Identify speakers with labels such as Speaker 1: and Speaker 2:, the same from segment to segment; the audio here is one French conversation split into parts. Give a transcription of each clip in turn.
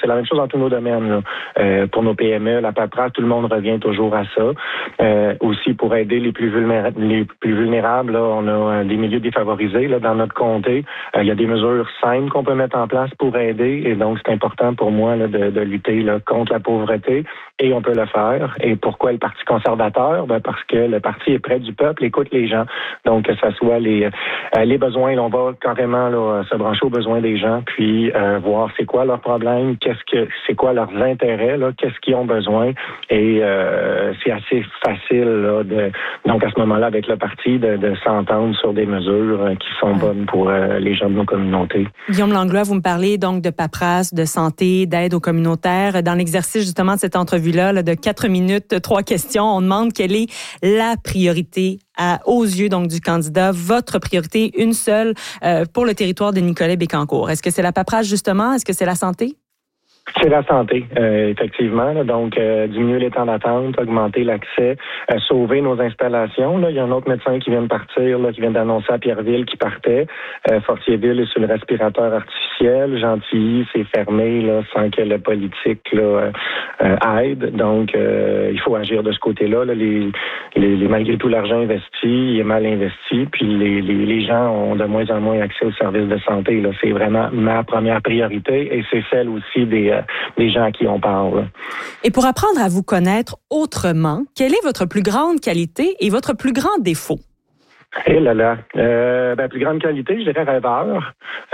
Speaker 1: c'est la même chose dans tous nos domaines. Là. Pour nos PME, la paperasse, tout le monde revient toujours à ça. Aussi, pour aider les plus vulnérables, là, on a des milieux défavorisés là, dans notre comté. Il y a des mesures simples qu'on peut mettre en place pour aider. Et donc, c'est important pour moi là, de lutter là, contre la pauvreté. Et on peut le faire. Et pourquoi le Parti conservateur? Parce que le parti est près du peuple, écoute les gens. Donc, que ce soit les besoins, là, on va carrément là, se brancher aux besoins des gens, puis voir c'est quoi leurs problèmes, c'est quoi leurs intérêts, là, qu'est-ce qu'ils ont besoin. Et c'est assez facile là, donc à ce moment-là, avec le parti, de s'entendre sur des mesures qui sont bonnes pour les gens de nos communautés.
Speaker 2: Guillaume Langlois, vous me parlez donc de paperasse, de santé, d'aide aux communautaires. Dans l'exercice justement de cette entrevue-là, là, de 4 minutes, 3 questions, on demande quelle est la priorité aux yeux donc du candidat, votre priorité, une seule pour le territoire de Nicolet-Bécancour. Est-ce que c'est la paperasse justement? Est-ce que c'est la santé?
Speaker 1: C'est la santé, effectivement. Là. Donc, diminuer les temps d'attente, augmenter l'accès, sauver nos installations. Là. Il y a un autre médecin qui vient de partir, là, qui vient d'annoncer à Pierreville qu'il partait. Fortierville est sur le respirateur artificiel. Gentilly, c'est fermé là, sans que le politique là, aide. Donc, il faut agir de ce côté-là. Là. Malgré tout l'argent investi, il est mal investi. Puis les gens ont de moins en moins accès aux services de santé. Là. C'est vraiment ma première priorité et c'est celle aussi des gens à qui on parle.
Speaker 2: Et pour apprendre à vous connaître autrement, quelle est votre plus grande qualité et votre plus grand défaut?
Speaker 1: Eh là là. Plus grande qualité, je dirais rêveur.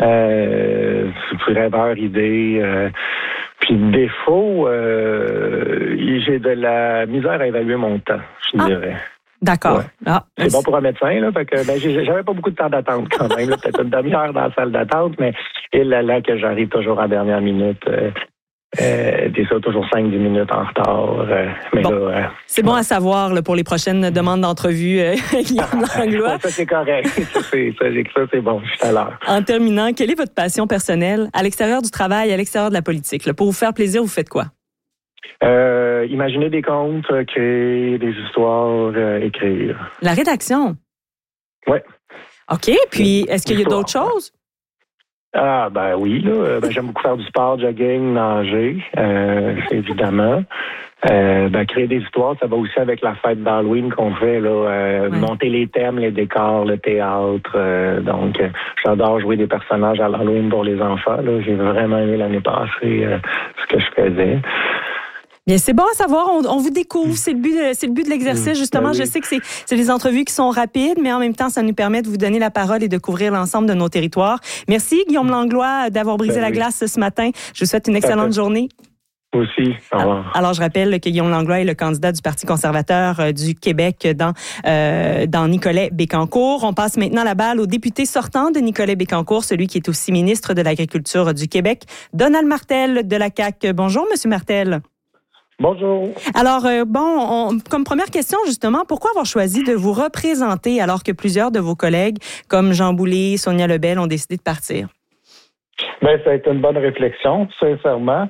Speaker 1: Rêveur, idée. Puis défaut, j'ai de la misère à évaluer mon temps, je dirais.
Speaker 2: D'accord.
Speaker 1: Ouais. C'est bon pour un médecin, là. Fait que, j'avais pas beaucoup de temps d'attente quand même. Là, peut-être une demi-heure dans la salle d'attente, mais là que j'arrive toujours à la dernière minute. Des ça, toujours 5-10 minutes en retard. Mais bon, là,
Speaker 2: c'est bon à savoir là, pour les prochaines demandes d'entrevue, Guillaume Langlois.
Speaker 1: Ça, c'est correct. Ça, c'est bon. Je suis à l'heure.
Speaker 2: En terminant, quelle est votre passion personnelle à l'extérieur du travail, à l'extérieur de la politique? Là, pour vous faire plaisir, vous faites quoi?
Speaker 1: Imaginer des contes, créer des histoires, écrire.
Speaker 2: La rédaction?
Speaker 1: Oui.
Speaker 2: OK. Puis, est-ce qu'il y a d'autres choses?
Speaker 1: Ah, oui, là. J'aime beaucoup faire du sport, jogging, nager, évidemment. Créer des histoires, ça va aussi avec la fête d'Halloween qu'on fait, là. Monter les thèmes, les décors, le théâtre. Donc, j'adore jouer des personnages à l'Halloween pour les enfants, là. J'ai vraiment aimé l'année passée ce que je faisais.
Speaker 2: Bien, c'est bon à savoir. On vous découvre. C'est le but de l'exercice, justement. Oui. Je sais que c'est des entrevues qui sont rapides, mais en même temps, ça nous permet de vous donner la parole et de couvrir l'ensemble de nos territoires. Merci, Guillaume Langlois, d'avoir brisé la glace ce matin. Je vous souhaite une excellente journée.
Speaker 1: Aussi. Au revoir.
Speaker 2: Alors, je rappelle que Guillaume Langlois est le candidat du Parti conservateur du Québec dans Nicolet-Bécancour. On passe maintenant la balle au député sortant de Nicolet-Bécancour, celui qui est aussi ministre de l'Agriculture du Québec, Donald Martel de la CAQ. Bonjour, Monsieur Martel.
Speaker 1: Bonjour.
Speaker 2: Alors, comme première question, justement, pourquoi avoir choisi de vous représenter alors que plusieurs de vos collègues, comme Jean Boulet, Sonia Lebel, ont décidé de partir?
Speaker 3: Ça a été une bonne réflexion, sincèrement.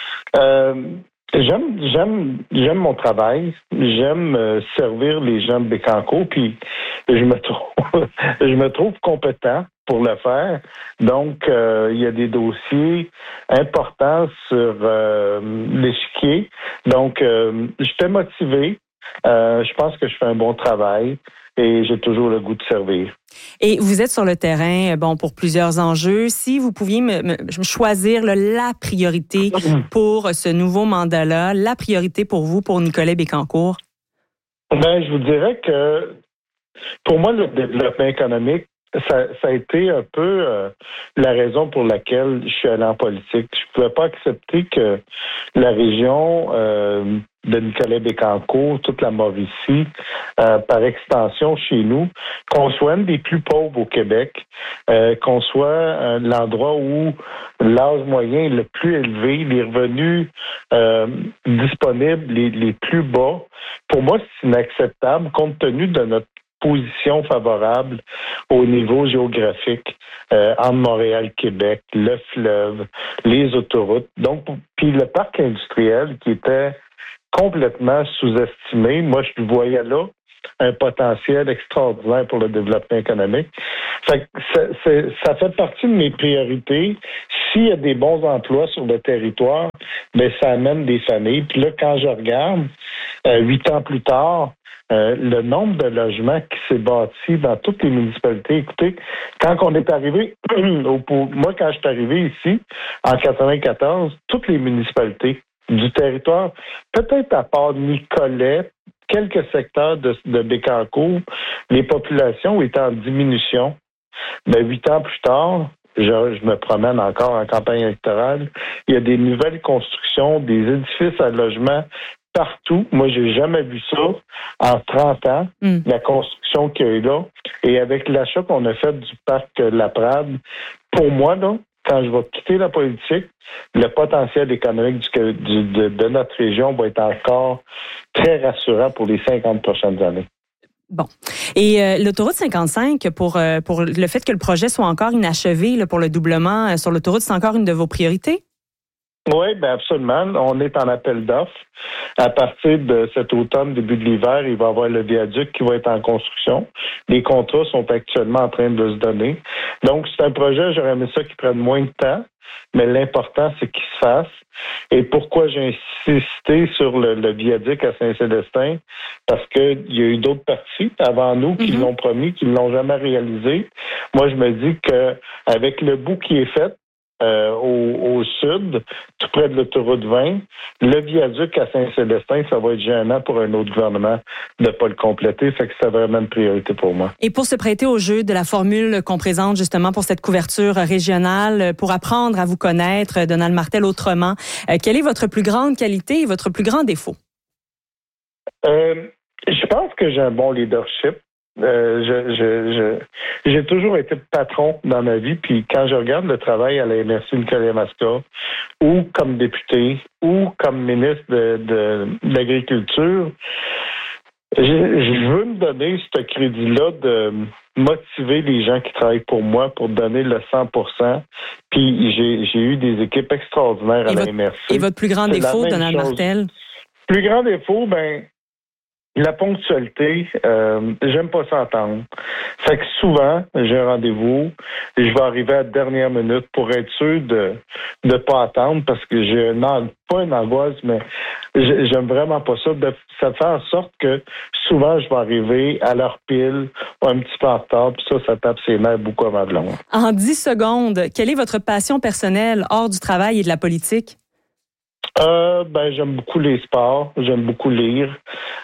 Speaker 3: J'aime mon travail. J'aime servir les gens de Bécancour, puis je me trouve compétent pour le faire. Donc, il y a des dossiers importants sur l'échiquier. Donc, j'étais motivé. Je pense que je fais un bon travail et j'ai toujours le goût de servir.
Speaker 2: Et vous êtes sur le terrain, pour plusieurs enjeux. Si vous pouviez me choisir la priorité pour ce nouveau mandat-là, la priorité pour vous, pour Nicolet-Bécancour?
Speaker 3: Je vous dirais que pour moi, le développement économique, ça a été un peu la raison pour laquelle je suis allé en politique. Je ne pouvais pas accepter que la région de Nicolet-Bécancour, toute la Mauricie, par extension chez nous, qu'on soit une des plus pauvres au Québec, qu'on soit l'endroit où l'âge moyen est le plus élevé, les revenus disponibles les plus bas. Pour moi, c'est inacceptable compte tenu de notre position favorable au niveau géographique entre Montréal, Québec, le fleuve, les autoroutes. Donc, puis le parc industriel qui était complètement sous-estimé. Moi, je voyais là un potentiel extraordinaire pour le développement économique. Ça fait partie de mes priorités. S'il y a des bons emplois sur le territoire, mais ça amène des familles. Puis là, quand je regarde, 8 ans plus tard, le nombre de logements qui s'est bâti dans toutes les municipalités. Écoutez, quand on est arrivé, moi, quand je suis arrivé ici, en 94, toutes les municipalités du territoire, peut-être à part Nicolet, quelques secteurs de Bécancour, les populations étaient en diminution. Mais 8 ans plus tard, je me promène encore en campagne électorale, il y a des nouvelles constructions, des édifices à logement partout. Moi, j'ai jamais vu ça en 30 ans, la construction qu'il y a eu là. Et avec l'achat qu'on a fait du parc La Prade, pour moi, là, quand je vais quitter la politique, le potentiel économique de notre région va être encore très rassurant pour les 50 prochaines années.
Speaker 2: Bon. Et l'autoroute 55, pour le fait que le projet soit encore inachevé là, pour le doublement sur l'autoroute, c'est encore une de vos priorités?
Speaker 3: Oui, bien absolument. On est en appel d'offres. À partir de cet automne, début de l'hiver, il va y avoir le viaduc qui va être en construction. Les contrats sont actuellement en train de se donner. Donc, c'est un projet, j'aurais aimé ça qui prenne moins de temps, mais l'important, c'est qu'il se fasse. Et pourquoi j'ai insisté sur le viaduc à Saint-Célestin? Parce qu'il y a eu d'autres parties avant nous qui l'ont promis, qui ne l'ont jamais réalisé. Moi, je me dis qu'avec le bout qui est fait, au sud, tout près de l'autoroute 20. Le viaduc à Saint-Célestin, ça va être gênant pour un autre gouvernement de ne pas le compléter. Fait que c'est vraiment une priorité pour moi.
Speaker 2: Et pour se prêter au jeu de la formule qu'on présente justement pour cette couverture régionale, pour apprendre à vous connaître, Donald Martel, autrement, quelle est votre plus grande qualité et votre plus grand défaut?
Speaker 3: Je pense que j'ai un bon leadership. J'ai toujours été patron dans ma vie, puis quand je regarde le travail à la MRC Nicolet-Yamaska, ou comme député, ou comme ministre de l'Agriculture, je veux me donner ce crédit-là de motiver les gens qui travaillent pour moi pour donner le 100%. Puis j'ai eu des équipes extraordinaires à la MRC.
Speaker 2: Et votre plus grand défaut, Donald Martel?
Speaker 3: Plus grand défaut, la ponctualité, j'aime pas s'entendre. Fait que souvent, j'ai un rendez-vous, et je vais arriver à la dernière minute pour être sûr de pas attendre parce que j'ai pas une angoisse, mais j'aime vraiment pas ça. Ça fait en sorte que souvent, je vais arriver à l'heure pile ou un petit peu en retard, puis ça tape ses nerfs beaucoup à ma blonde.
Speaker 2: En 10 secondes, quelle est votre passion personnelle hors du travail et de la politique?
Speaker 3: J'aime beaucoup les sports, j'aime beaucoup lire.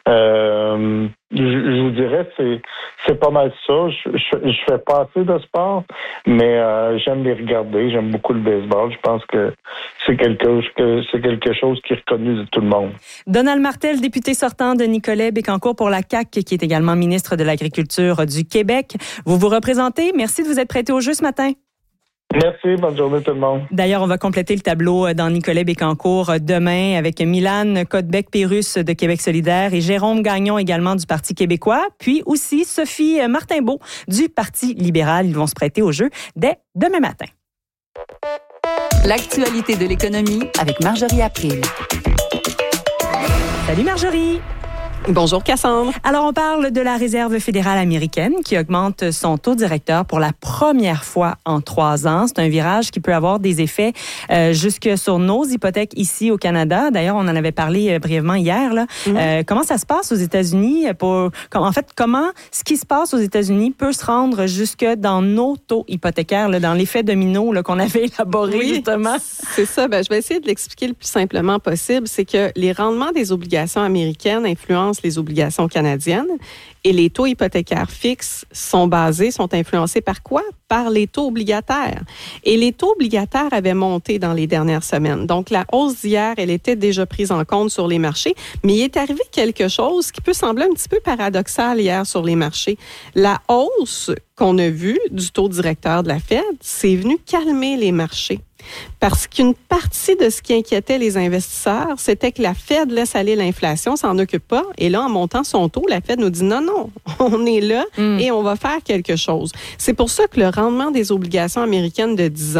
Speaker 3: Je vous dirais, c'est pas mal ça. Je fais pas assez de sport, mais j'aime les regarder. J'aime beaucoup le baseball. Je pense que c'est quelque chose qui est reconnu de tout le monde.
Speaker 2: Donald Martel, député sortant de Nicolet-Bécancour pour la CAQ, qui est également ministre de l'Agriculture du Québec. Vous vous représentez. Merci de vous être prêté au jeu ce matin.
Speaker 3: Merci, bonne journée tout le monde.
Speaker 2: D'ailleurs, on va compléter le tableau dans Nicolet-Bécancour demain avec Milan Codbec-Pérusse de Québec solidaire et Jérôme Gagnon également du Parti québécois, puis aussi Sophie Martinbeau du Parti libéral. Ils vont se prêter au jeu dès demain matin.
Speaker 4: L'actualité de l'économie avec Marjorie April.
Speaker 2: Salut Marjorie!
Speaker 5: Bonjour Cassandre.
Speaker 2: Alors, on parle de la Réserve fédérale américaine qui augmente son taux directeur pour la première fois en 3 ans. C'est un virage qui peut avoir des effets jusque sur nos hypothèques ici au Canada. D'ailleurs, on en avait parlé brièvement hier. Là. Comment ça se passe aux États-Unis? Comment ce qui se passe aux États-Unis peut se rendre jusque dans nos taux hypothécaires, là, dans l'effet domino là, qu'on avait élaboré justement?
Speaker 5: C'est ça. Je vais essayer de l'expliquer le plus simplement possible. C'est que les rendements des obligations américaines influencent les obligations canadiennes et les taux hypothécaires fixes sont influencés par quoi? Par les taux obligataires. Et les taux obligataires avaient monté dans les dernières semaines. Donc, la hausse d'hier, elle était déjà prise en compte sur les marchés, mais il est arrivé quelque chose qui peut sembler un petit peu paradoxal hier sur les marchés. La hausse qu'on a vue du taux directeur de la Fed, c'est venu calmer les marchés. Parce qu'une partie de ce qui inquiétait les investisseurs, c'était que la Fed laisse aller l'inflation, s'en occupe pas. Et là, en montant son taux, la Fed nous dit non, on est là et on va faire quelque chose. C'est pour ça que le rendement des obligations américaines de 10 ans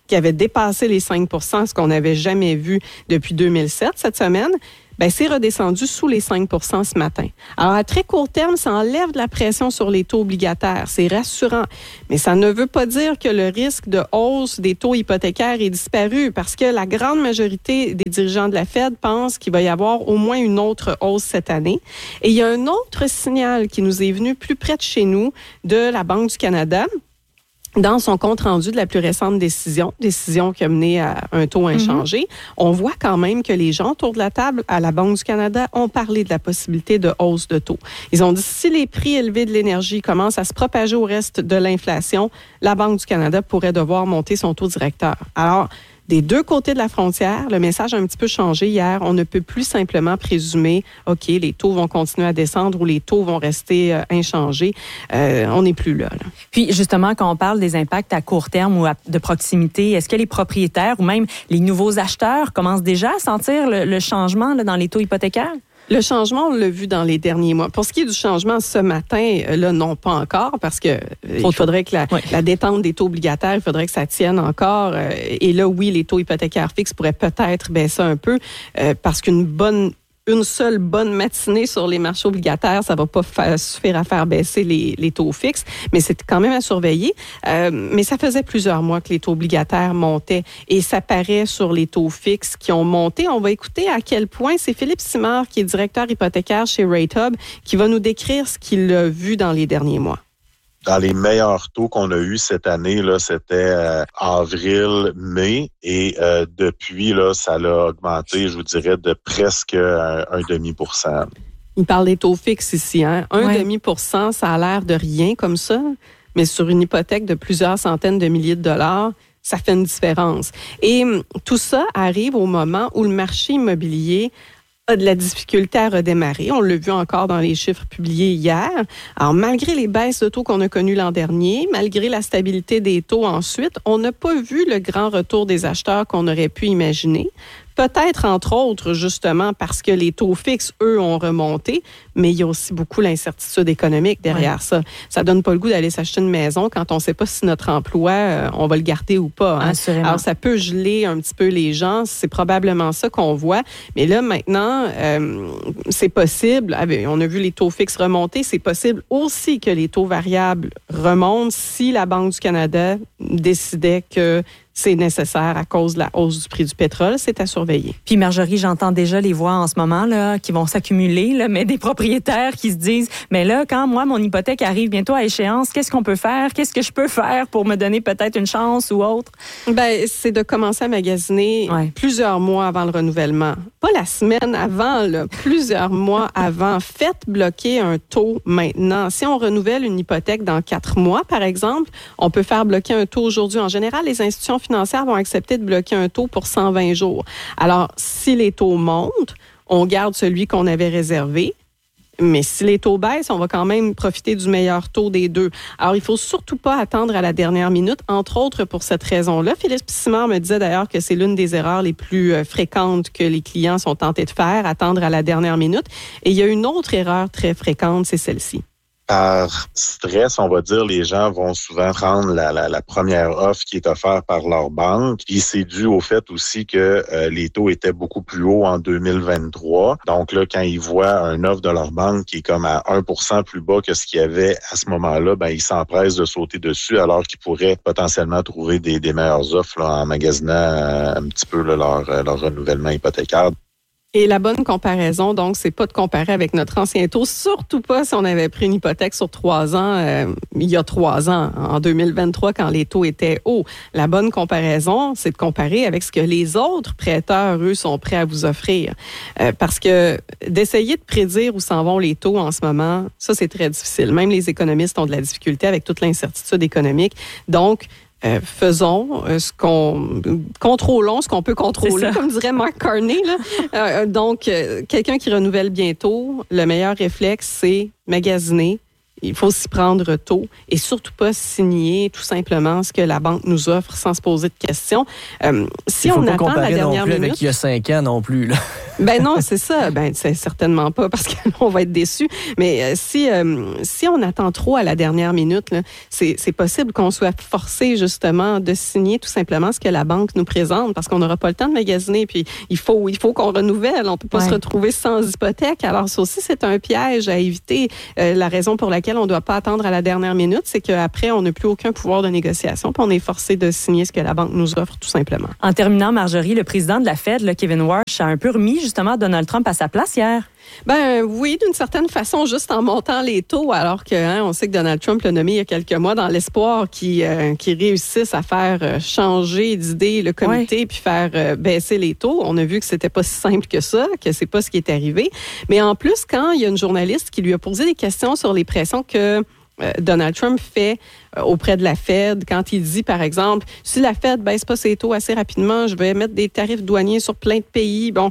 Speaker 5: qui avait dépassé les 5 %, ce qu'on n'avait jamais vu depuis 2007 cette semaine, c'est redescendu sous les 5 % ce matin. Alors, à très court terme, ça enlève de la pression sur les taux obligataires. C'est rassurant. Mais ça ne veut pas dire que le risque de hausse des taux hypothécaires est disparu parce que la grande majorité des dirigeants de la Fed pensent qu'il va y avoir au moins une autre hausse cette année. Et il y a un autre signal qui nous est venu plus près de chez nous de la Banque du Canada. Dans son compte-rendu de la plus récente décision qui a mené à un taux inchangé, on voit quand même que les gens autour de la table à la Banque du Canada ont parlé de la possibilité de hausse de taux. Ils ont dit si les prix élevés de l'énergie commencent à se propager au reste de l'inflation, la Banque du Canada pourrait devoir monter son taux directeur. Alors, des deux côtés de la frontière, le message a un petit peu changé hier. On ne peut plus simplement présumer, OK, les taux vont continuer à descendre ou les taux vont rester inchangés. On n'est plus là.
Speaker 2: Puis, justement, quand on parle des impacts à court terme ou de proximité, est-ce que les propriétaires ou même les nouveaux acheteurs commencent déjà à sentir le changement là, dans les taux hypothécaires?
Speaker 5: Le changement, on l'a vu dans les derniers mois. Pour ce qui est du changement ce matin, là, non, pas encore, parce que il faudrait que la détente des taux obligataires, il faudrait que ça tienne encore. Et là, oui, les taux hypothécaires fixes pourraient peut-être baisser un peu, parce une seule bonne matinée sur les marchés obligataires, ça va pas suffire à faire baisser les taux fixes, mais c'est quand même à surveiller. Mais ça faisait plusieurs mois que les taux obligataires montaient et ça paraît sur les taux fixes qui ont monté. On va écouter à quel point c'est Philippe Simard, qui est directeur hypothécaire chez RateHub, qui va nous décrire ce qu'il a vu dans les derniers mois.
Speaker 6: Dans les meilleurs taux qu'on a eus cette année, là, c'était avril, mai, et depuis, là, ça l'a augmenté, je vous dirais, de presque un demi%.
Speaker 5: Il parle des taux fixes ici, hein? Demi %, ça a l'air de rien comme ça, mais sur une hypothèque de plusieurs centaines de milliers de dollars, ça fait une différence. Et tout ça arrive au moment où le marché immobilier a de la difficulté à redémarrer. On l'a vu encore dans les chiffres publiés hier. Alors, malgré les baisses de taux qu'on a connues l'an dernier, malgré la stabilité des taux ensuite, on n'a pas vu le grand retour des acheteurs qu'on aurait pu imaginer. Peut-être, entre autres, justement, parce que les taux fixes, eux, ont remonté, mais il y a aussi beaucoup l'incertitude économique derrière ça. Ça donne pas le goût d'aller s'acheter une maison quand on ne sait pas si notre emploi, on va le garder ou pas. Hein? Alors, ça peut geler un petit peu les gens. C'est probablement ça qu'on voit. Mais là, maintenant, c'est possible. On a vu les taux fixes remonter. C'est possible aussi que les taux variables remontent si la Banque du Canada décidait que c'est nécessaire à cause de la hausse du prix du pétrole. C'est à surveiller.
Speaker 2: Puis Marjorie, j'entends déjà les voix en ce moment là qui vont s'accumuler, là, mais des propriétaires qui se disent, mais là, quand moi, mon hypothèque arrive bientôt à échéance, qu'est-ce qu'on peut faire? Qu'est-ce que je peux faire pour me donner peut-être une chance ou autre?
Speaker 5: C'est de commencer à magasiner plusieurs mois avant le renouvellement. Pas la semaine avant, là, plusieurs mois avant. Faites bloquer un taux maintenant. Si on renouvelle une hypothèque dans 4 mois, par exemple, on peut faire bloquer un taux aujourd'hui. En général, les institutions financières vont accepter de bloquer un taux pour 120 jours. Alors, si les taux montent, on garde celui qu'on avait réservé. Mais si les taux baissent, on va quand même profiter du meilleur taux des deux. Alors, il faut surtout pas attendre à la dernière minute, entre autres pour cette raison-là. Philippe Simard me disait d'ailleurs que c'est l'une des erreurs les plus fréquentes que les clients sont tentés de faire, attendre à la dernière minute. Et il y a une autre erreur très fréquente, c'est celle-ci.
Speaker 6: Par stress, on va dire, les gens vont souvent prendre la première offre qui est offerte par leur banque. Puis c'est dû au fait aussi que les taux étaient beaucoup plus hauts en 2023. Donc là, quand ils voient une offre de leur banque qui est comme à 1% plus bas que ce qu'il y avait à ce moment-là, ils s'empressent de sauter dessus alors qu'ils pourraient potentiellement trouver des meilleures offres là, en magasinant un petit peu là, leur renouvellement hypothécaire.
Speaker 5: Et la bonne comparaison, donc, c'est pas de comparer avec notre ancien taux, surtout pas si on avait pris une hypothèque sur 3 ans il y a 3 ans, en 2023, quand les taux étaient hauts. La bonne comparaison, c'est de comparer avec ce que les autres prêteurs, eux, sont prêts à vous offrir. Parce que d'essayer de prédire où s'en vont les taux en ce moment, ça, c'est très difficile. Même les économistes ont de la difficulté avec toute l'incertitude économique. Donc, faisons contrôlons ce qu'on peut contrôler, comme dirait Mark Carney. Là. Donc, quelqu'un qui renouvelle bientôt, le meilleur réflexe, c'est magasiner. Il faut s'y prendre tôt et surtout pas signer tout simplement ce que la banque nous offre sans se poser de questions. Si on attend la dernière minute,
Speaker 7: avec il y a 5 ans non plus. Là.
Speaker 5: Ben non, c'est ça. Ben c'est certainement pas parce qu'on va être déçus. Mais si on attend trop à la dernière minute, là, c'est possible qu'on soit forcé justement de signer tout simplement ce que la banque nous présente parce qu'on n'aura pas le temps de magasiner. Puis il faut qu'on renouvelle. On peut pas se retrouver sans hypothèque. Alors ça aussi c'est un piège à éviter. La raison pour laquelle on doit pas attendre à la dernière minute, c'est qu'après on n'a plus aucun pouvoir de négociation. Puis on est forcé de signer ce que la banque nous offre tout simplement.
Speaker 2: En terminant, Marjorie, le président de la Fed, là, Kevin Warsh, a un peu remis justement Donald Trump à sa place hier.
Speaker 5: Ben oui, d'une certaine façon, juste en montant les taux, alors que on sait que Donald Trump l'a nommé il y a quelques mois dans l'espoir qu'il réussisse à faire changer d'idée le comité puis faire baisser les taux. On a vu que c'était pas si simple que ça, que c'est pas ce qui est arrivé. Mais en plus, quand il y a une journaliste qui lui a posé des questions sur les pressions que Donald Trump fait auprès de la Fed, quand il dit, par exemple, si la Fed baisse pas ses taux assez rapidement, je vais mettre des tarifs douaniers sur plein de pays. Bon,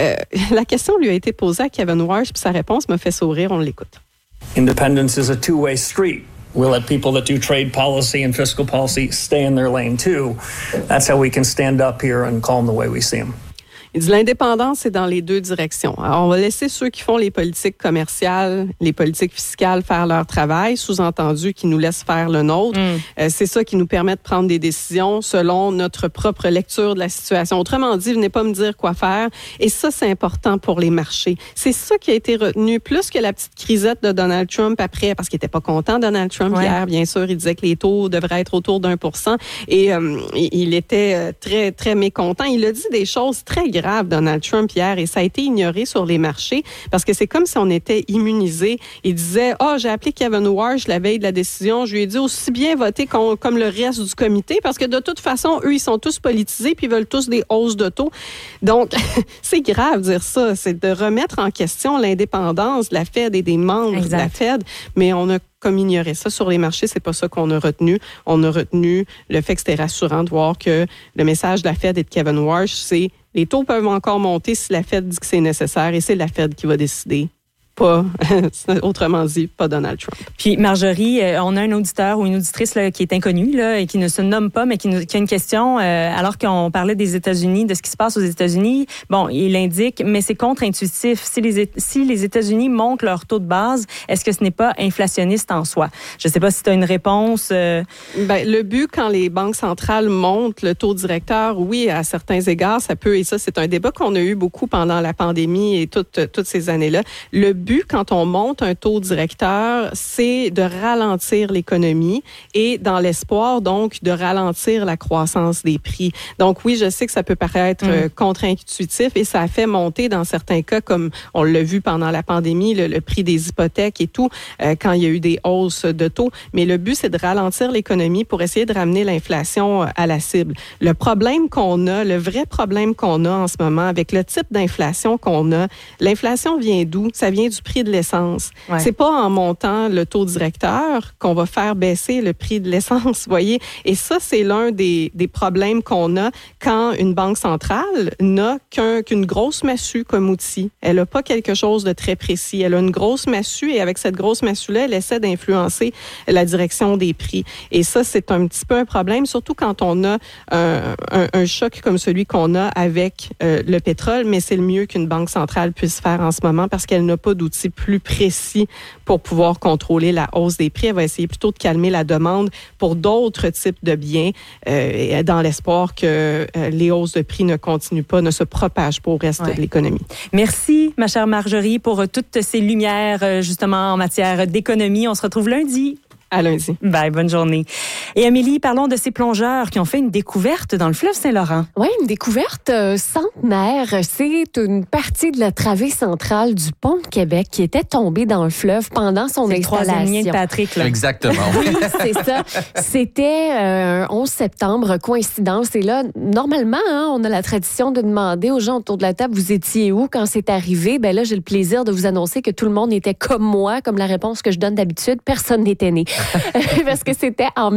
Speaker 5: la question lui a été posée à Kevin Warsh, puis sa réponse m'a fait sourire. On l'écoute.
Speaker 7: Independence is a two-way street. We'll let people that do trade policy and fiscal policy stay in their lane too. That's how we can stand up here and call them the way we see them.
Speaker 5: Il dit l'indépendance, c'est dans les deux directions. Alors, on va laisser ceux qui font les politiques commerciales, les politiques fiscales faire leur travail, sous-entendu qui nous laissent faire le nôtre. C'est ça qui nous permet de prendre des décisions selon notre propre lecture de la situation. Autrement dit, venez pas me dire quoi faire. Et ça, c'est important pour les marchés. C'est ça qui a été retenu, plus que la petite crisette de Donald Trump après, parce qu'il était pas content, Donald Trump, hier, bien sûr. Il disait que les taux devraient être autour d'1%. Et il était très, très mécontent. Il a dit des choses très grave, Donald Trump, hier, et ça a été ignoré sur les marchés parce que c'est comme si on était immunisé. Il disait, j'ai appelé Kevin Warsh la veille de la décision, je lui ai dit aussi bien voter comme le reste du comité parce que de toute façon, eux, ils sont tous politisés puis ils veulent tous des hausses de taux. Donc, c'est grave de dire ça. C'est de remettre en question l'indépendance de la Fed et des membres de la Fed, mais on a comme ignorer ça sur les marchés, c'est pas ça qu'on a retenu. On a retenu le fait que c'était rassurant de voir que le message de la Fed et de Kevin Warsh, c'est les taux peuvent encore monter si la Fed dit que c'est nécessaire et c'est la Fed qui va décider. Pas, autrement dit, pas Donald Trump.
Speaker 2: Puis Marjorie, on a un auditeur ou une auditrice là, qui est inconnue là, et qui ne se nomme pas, mais qui a une question. Alors qu'on parlait des États-Unis, de ce qui se passe aux États-Unis, bon, il indique, mais c'est contre-intuitif. Si les États-Unis montent leur taux de base, est-ce que ce n'est pas inflationniste en soi? Je ne sais pas si tu as une réponse. Ben,
Speaker 5: le but, quand les banques centrales montent le taux directeur, oui, à certains égards, ça peut, et ça, c'est un débat qu'on a eu beaucoup pendant la pandémie et toutes ces années-là. Le but, quand on monte un taux directeur, c'est de ralentir l'économie et dans l'espoir, donc, de ralentir la croissance des prix. Donc, oui, je sais que ça peut paraître contre-intuitif et ça a fait monter, dans certains cas, comme on l'a vu pendant la pandémie, le prix des hypothèques et tout, quand il y a eu des hausses de taux. Mais le but, c'est de ralentir l'économie pour essayer de ramener l'inflation à la cible. Le problème qu'on a, le vrai problème qu'on a en ce moment avec le type d'inflation qu'on a, l'inflation vient d'où? Ça vient du prix de l'essence. Ouais. C'est pas en montant le taux directeur qu'on va faire baisser le prix de l'essence, vous voyez. Et ça, c'est l'un des problèmes qu'on a quand une banque centrale n'a qu'une grosse massue comme outil. Elle n'a pas quelque chose de très précis. Elle a une grosse massue et avec cette grosse massue-là, elle essaie d'influencer la direction des prix. Et ça, c'est un petit peu un problème, surtout quand on a un choc comme celui qu'on a avec le pétrole, mais c'est le mieux qu'une banque centrale puisse faire en ce moment parce qu'elle n'a pas d'outils plus précis pour pouvoir contrôler la hausse des prix. Elle va essayer plutôt de calmer la demande pour d'autres types de biens dans l'espoir que les hausses de prix ne continuent pas, ne se propagent pas au reste de l'économie.
Speaker 2: Merci, ma chère Marjorie, pour toutes ces lumières justement en matière d'économie. On se retrouve lundi.
Speaker 5: À lundi.
Speaker 2: Bye, bonne journée. Et Amélie, parlons de ces plongeurs qui ont fait une découverte dans le fleuve Saint-Laurent.
Speaker 8: Oui, une découverte centenaire. C'est une partie de la travée centrale du pont de Québec qui était tombée dans le fleuve pendant son installation.
Speaker 2: C'est le 3e lien de Patrick, là.
Speaker 9: Exactement.
Speaker 8: Oui, c'est ça. C'était un 11 septembre, coïncidence. Et là, normalement, on a la tradition de demander aux gens autour de la table, vous étiez où quand c'est arrivé? Ben là, j'ai le plaisir de vous annoncer que tout le monde était comme moi, comme la réponse que je donne d'habitude. Personne n'était né. parce que c'était en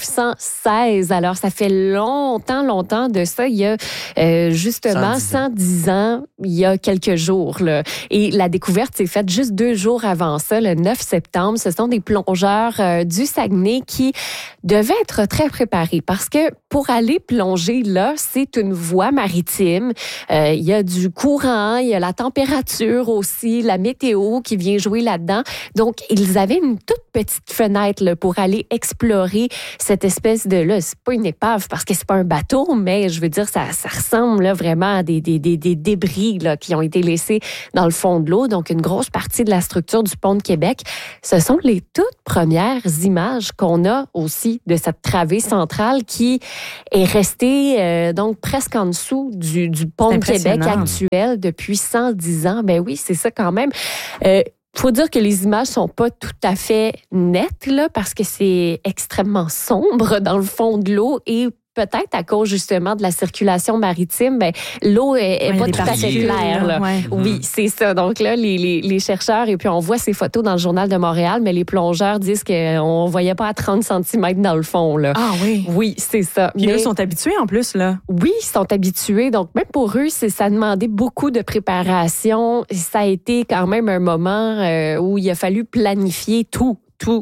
Speaker 8: 1916. Alors, ça fait longtemps de ça. Il y a justement 110 ans, il y a quelques jours. Là. Et la découverte s'est faite juste 2 jours avant ça, le 9 septembre. Ce sont des plongeurs du Saguenay qui devaient être très préparés parce que pour aller plonger là, c'est une voie maritime. Il y a du courant, il y a la température aussi, la météo qui vient jouer là-dedans. Donc, ils avaient une toute petite fenêtre là, pour aller explorer cette espèce de... Là, c'est pas une épave parce que c'est pas un bateau, mais je veux dire, ça ressemble là, vraiment à des débris là, qui ont été laissés dans le fond de l'eau. Donc, une grosse partie de la structure du pont de Québec. Ce sont les toutes premières images qu'on a aussi de cette travée centrale qui est restée donc presque en dessous du pont de Québec actuel depuis 110 ans. Ben oui, c'est ça quand même. Faut dire que les images sont pas tout à fait nettes là, parce que c'est extrêmement sombre dans le fond de l'eau et peut-être à cause justement de la circulation maritime, ben, l'eau est pas tout à fait claire. Là. Ouais. Oui, c'est ça. Donc là, les chercheurs, et puis on voit ces photos dans le Journal de Montréal, mais les plongeurs disent qu'on ne voyait pas à 30 cm dans le fond. Là.
Speaker 2: Ah oui?
Speaker 8: Oui, c'est ça.
Speaker 2: Puis eux sont habitués en plus, là.
Speaker 8: Oui, ils sont habitués. Donc même pour eux, ça demandait beaucoup de préparation. Ça a été quand même un moment où il a fallu planifier tout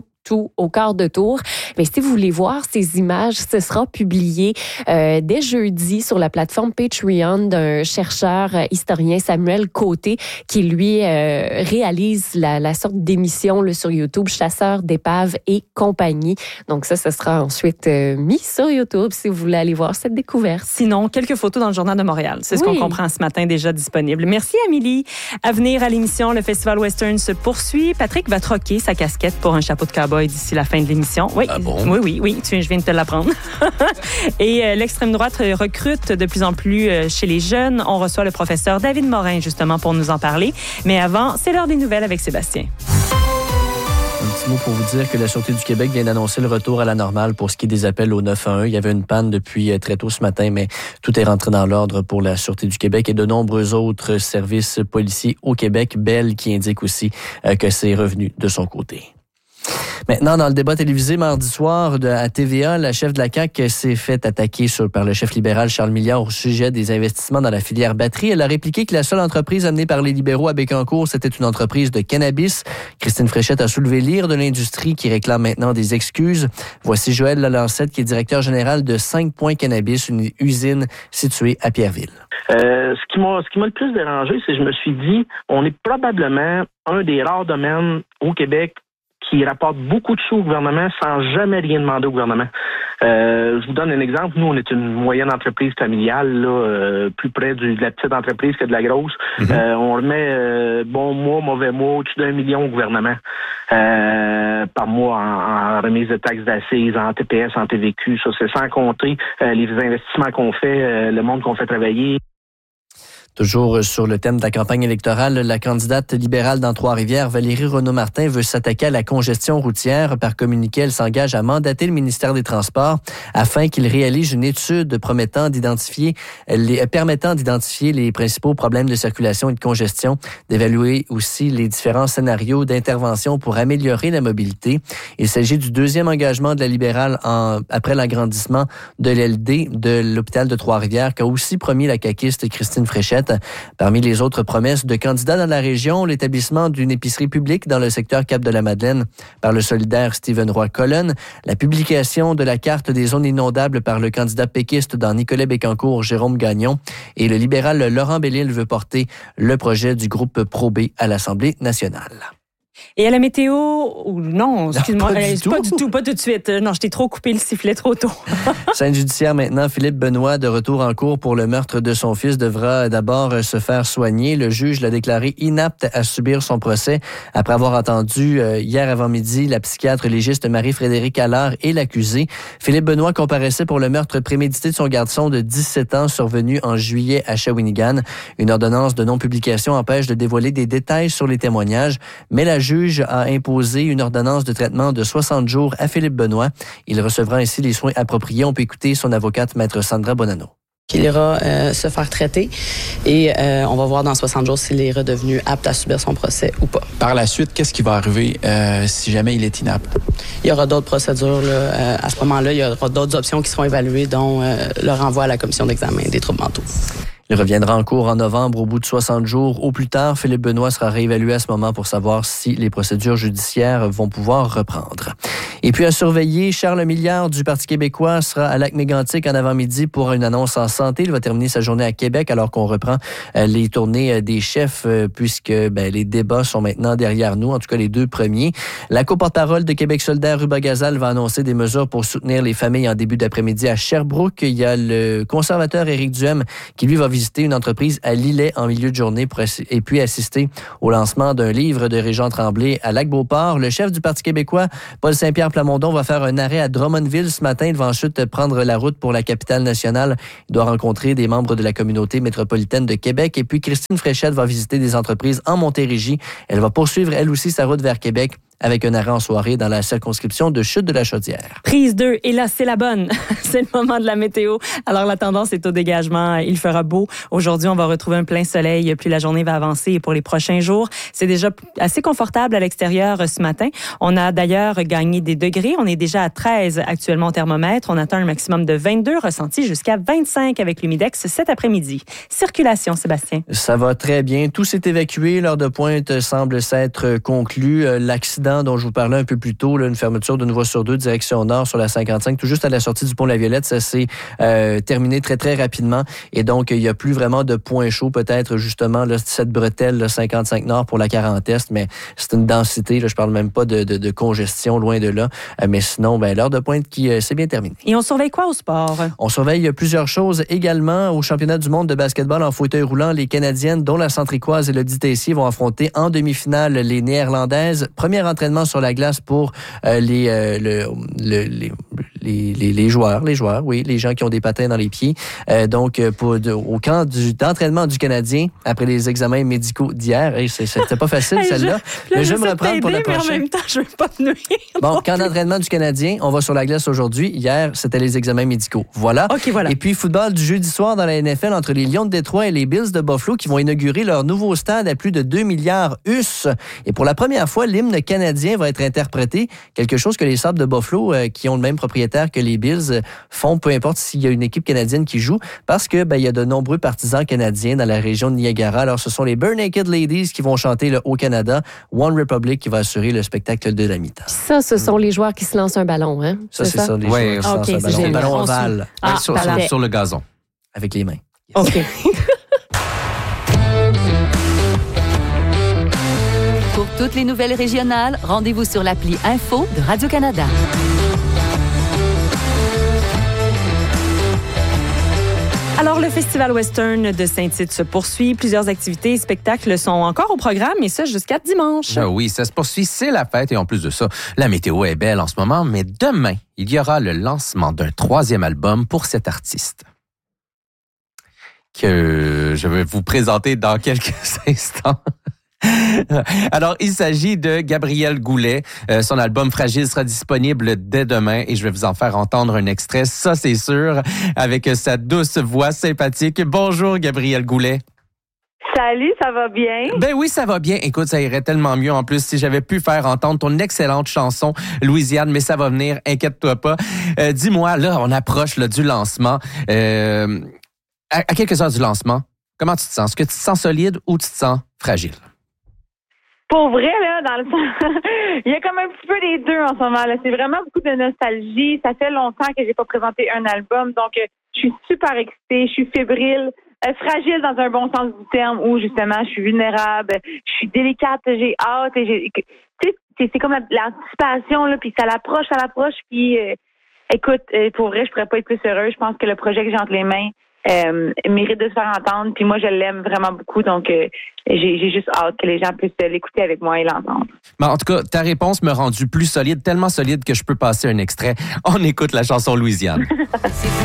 Speaker 8: au quart de tour. Mais si vous voulez voir ces images, ce sera publié dès jeudi sur la plateforme Patreon d'un chercheur historien, Samuel Côté, qui lui réalise la sorte d'émission là, sur YouTube, Chasseurs d'épaves et compagnie. Donc ça, ce sera ensuite mis sur YouTube si vous voulez aller voir cette découverte.
Speaker 2: Sinon, quelques photos dans le Journal de Montréal. C'est ce qu'on comprend ce matin, déjà disponible. Merci, Amélie. À venir à l'émission, le Festival Western se poursuit. Patrick va troquer sa casquette pour un chapeau de cowboy d'ici la fin de l'émission. Oui, ah bon? Oui, je viens de te l'apprendre. Et l'extrême droite recrute de plus en plus chez les jeunes. On reçoit le professeur David Morin, justement, pour nous en parler. Mais avant, c'est l'heure des nouvelles avec Sébastien.
Speaker 9: Un petit mot pour vous dire que la Sûreté du Québec vient d'annoncer le retour à la normale pour ce qui est des appels au 911. Il y avait une panne depuis très tôt ce matin, mais tout est rentré dans l'ordre pour la Sûreté du Québec et de nombreux autres services policiers au Québec. Bell qui indique aussi que c'est revenu de son côté. Maintenant, dans le débat télévisé mardi soir à TVA, la chef de la CAQ s'est fait attaquer par le chef libéral Charles Milliard au sujet des investissements dans la filière batterie. Elle a répliqué que la seule entreprise amenée par les libéraux à Bécancour, c'était une entreprise de cannabis. Christine Fréchette a soulevé l'ire de l'industrie qui réclame maintenant des excuses. Voici Joël Lalancette, qui est directeur général de 5 Points Cannabis, une usine située à Pierreville.
Speaker 10: Ce qui m'a le plus dérangé, c'est que je me suis dit, on est probablement un des rares domaines au Québec qui rapporte beaucoup de sous au gouvernement sans jamais rien demander au gouvernement. Je vous donne un exemple. Nous, on est une moyenne entreprise familiale, là, plus près de la petite entreprise que de la grosse. Mm-hmm. On remet bon mois, mauvais mois, au-dessus d'1 million au gouvernement par mois en remise de taxes d'assises, en TPS, en TVQ. Ça, c'est sans compter les investissements qu'on fait, le monde qu'on fait travailler.
Speaker 9: Toujours sur le thème de la campagne électorale, la candidate libérale dans Trois-Rivières, Valérie Renaud-Martin, veut s'attaquer à la congestion routière. Par communiqué, elle s'engage à mandater le ministère des Transports afin qu'il réalise une étude permettant d'identifier les principaux problèmes de circulation et de congestion, d'évaluer aussi les différents scénarios d'intervention pour améliorer la mobilité. Il s'agit du deuxième engagement de la libérale après l'agrandissement de l'LD de l'hôpital de Trois-Rivières, qu'a aussi promis la caquiste Christine Fréchette. Parmi les autres promesses de candidats dans la région, l'établissement d'une épicerie publique dans le secteur Cap-de-la-Madeleine par le solidaire Stephen Roy-Colonne, la publication de la carte des zones inondables par le candidat péquiste dans Nicolet-Bécancour, Jérôme Gagnon, et le libéral Laurent Bellil veut porter le projet du groupe Pro-B à l'Assemblée nationale.
Speaker 2: Et à la météo, non, excuse-moi, pas tout de suite. Non, je t'ai trop coupé le sifflet trop tôt.
Speaker 9: Scène judiciaire maintenant, Philippe Benoît, de retour en cours pour le meurtre de son fils, devra d'abord se faire soigner. Le juge l'a déclaré inapte à subir son procès après avoir entendu hier avant-midi la psychiatre légiste Marie-Frédérique Allard et l'accusé. Philippe Benoît comparaissait pour le meurtre prémédité de son garçon de 17 ans survenu en juillet à Shawinigan. Une ordonnance de non-publication empêche de dévoiler des détails sur les témoignages, mais la juge a imposé une ordonnance de traitement de 60 jours à Philippe Benoît. Il recevra ainsi les soins appropriés. On peut écouter son avocate, Maître Sandra Bonanno.
Speaker 11: qu'il ira se faire traiter et on va voir dans 60 jours s'il est redevenu apte à subir son procès ou pas.
Speaker 12: Par la suite, qu'est-ce qui va arriver si jamais il est inapte?
Speaker 11: Il y aura d'autres procédures. À ce moment-là, il y aura d'autres options qui seront évaluées, dont le renvoi à la commission d'examen des troubles mentaux.
Speaker 9: Il reviendra en cours en novembre au bout de 60 jours. Au plus tard, Philippe Benoît sera réévalué à ce moment pour savoir si les procédures judiciaires vont pouvoir reprendre. Et puis à surveiller, Charles Milliard du Parti québécois sera à Lac-Mégantic en avant-midi pour une annonce en santé. Il va terminer sa journée à Québec alors qu'on reprend les tournées des chefs puisque les débats sont maintenant derrière nous, en tout cas les 2 premiers. La co-porte-parole de Québec solidaire, Ruba Gazal, va annoncer des mesures pour soutenir les familles en début d'après-midi à Sherbrooke. Il y a le conservateur Éric Duhem qui, lui, va visiter une entreprise à Lillet en milieu de journée et puis assister au lancement d'un livre de Régent Tremblay à Lac-Beauport. Le chef du Parti québécois, Paul Saint-Pierre Plamondon, va faire un arrêt à Drummondville ce matin. Il va ensuite prendre la route pour la capitale nationale. Il doit rencontrer des membres de la communauté métropolitaine de Québec. Et puis Christine Fréchette va visiter des entreprises en Montérégie. Elle va poursuivre, elle aussi, sa route vers Québec avec un arrêt en soirée dans la circonscription de Chute-de-la-Chaudière.
Speaker 2: Prise 2, et là, c'est la bonne. C'est le moment de la météo. Alors, la tendance est au dégagement. Il fera beau. Aujourd'hui, on va retrouver un plein soleil. Plus la journée va avancer et pour les prochains jours, c'est déjà assez confortable à l'extérieur ce matin. On a d'ailleurs gagné des degrés. On est déjà à 13 actuellement au thermomètre. On atteint un maximum de 22, ressenti jusqu'à 25 avec l'humidex cet après-midi. Circulation, Sébastien.
Speaker 9: Ça va très bien. Tout s'est évacué. L'heure de pointe semble s'être conclue. L'accident dont je vous parlais un peu plus tôt, une fermeture d'une voie sur 2 direction nord sur la 55, tout juste à la sortie du pont La Violette, ça s'est terminé très, très rapidement. Et donc, il n'y a plus vraiment de point chaud, peut-être justement là, cette bretelle là, 55 nord pour la 40 est, mais c'est une densité, là, je parle même pas de congestion, loin de là. Mais sinon, l'heure de pointe qui s'est bien terminée.
Speaker 2: Et on surveille quoi au sport?
Speaker 9: On surveille plusieurs choses également. Au championnat du monde de basketball en fauteuil roulant, les Canadiennes, dont la Centricoise et le Tessier, vont affronter en demi-finale les Néerlandaises. Premier entraînement sur la glace pour les joueurs, oui, les gens qui ont des patins dans les pieds. Donc, au camp d'entraînement du Canadien, après les examens médicaux d'hier, c'était pas facile celle-là, mais je vais me reprendre pour la prochaine.
Speaker 2: Mais en même temps, je veux pas te nuire.
Speaker 9: Bon, camp d'entraînement du Canadien, on va sur la glace aujourd'hui. Hier, c'était les examens médicaux. Voilà.
Speaker 2: OK, voilà.
Speaker 9: Et puis, football du jeudi soir dans la NFL entre les Lions de Détroit et les Bills de Buffalo qui vont inaugurer leur nouveau stade à plus de 2 milliards US. Et pour la première fois, l'hymne canadien va être interprété, quelque chose que les Sabres de Buffalo, qui ont le même propriétaire que les Bills, font, peu importe s'il y a une équipe canadienne qui joue, parce que il y a de nombreux partisans canadiens dans la région de Niagara. Alors, ce sont les Bare Naked Ladies qui vont chanter le Haut-Canada, One Republic qui va assurer le spectacle de la mi-temps.
Speaker 8: Ça, ce sont les joueurs qui se lancent un ballon, hein?
Speaker 9: Ça, c'est ça, les joueurs qui se lancent un ballon. Un ballon ovale.
Speaker 12: Sur le gazon.
Speaker 9: Avec les mains.
Speaker 2: OK.
Speaker 4: Pour toutes les nouvelles régionales, rendez-vous sur l'appli Info de Radio-Canada.
Speaker 2: Alors, le Festival Western de Saint-Tite se poursuit. Plusieurs activités et spectacles sont encore au programme, et ça jusqu'à dimanche.
Speaker 13: Oui, ça se poursuit, c'est la fête. Et en plus de ça, la météo est belle en ce moment. Mais demain, il y aura le lancement d'un 3e album pour cet artiste, que je vais vous présenter dans quelques instants. Alors, il s'agit de Gabriel Goulet. Son album Fragile sera disponible dès demain et je vais vous en faire entendre un extrait, ça c'est sûr, avec sa douce voix sympathique. Bonjour Gabriel Goulet.
Speaker 14: Salut, ça va bien?
Speaker 13: Ben oui, ça va bien. Écoute, ça irait tellement mieux en plus si j'avais pu faire entendre ton excellente chanson Louisiane, mais ça va venir, inquiète-toi pas. Dis-moi, là, on approche là, du lancement. À quelques heures du lancement, comment tu te sens? Est-ce que tu te sens solide ou tu te sens fragile?
Speaker 14: Pour vrai, là, dans le sens, il y a comme un petit peu des deux en ce moment. Là. C'est vraiment beaucoup de nostalgie. Ça fait longtemps que j'ai pas présenté un album, donc je suis super excitée, je suis fébrile, fragile dans un bon sens du terme, où justement je suis vulnérable, je suis délicate, j'ai hâte, et c'est comme l'anticipation, là, puis ça l'approche, puis écoute, pour vrai, je pourrais pas être plus heureuse. Je pense que le projet que j'ai entre les mains mérite de se faire entendre, puis moi je l'aime vraiment beaucoup, donc j'ai juste hâte que les gens puissent l'écouter avec moi et l'entendre.
Speaker 13: Mais en tout cas, ta réponse me rend plus solide, tellement solide que je peux passer un extrait. On écoute la chanson Louisiane.